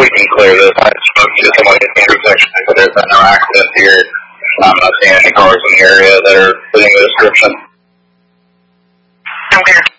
we can clear this. I spoke to somebody at the intersection, but there's been no accidents here. I'm not seeing any cars in the area that are fitting the description. Okay.